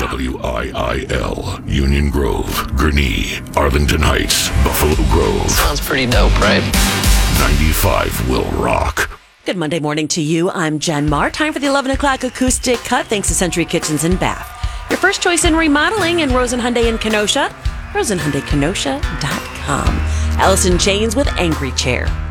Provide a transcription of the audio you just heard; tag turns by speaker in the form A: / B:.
A: WIIL, Union Grove, Gurnee, Arlington Heights, Buffalo Grove.
B: Sounds pretty dope, right?
A: 95 will rock.
C: Good Monday morning to you. I'm Jen Marr. Time for the 11 o'clock acoustic cut, thanks to Century Kitchens and Bath. Your first choice in remodeling in Rosen Hyundai in Kenosha. RosenHyundaiKenosha.com. Allison Chains with Angry Chair.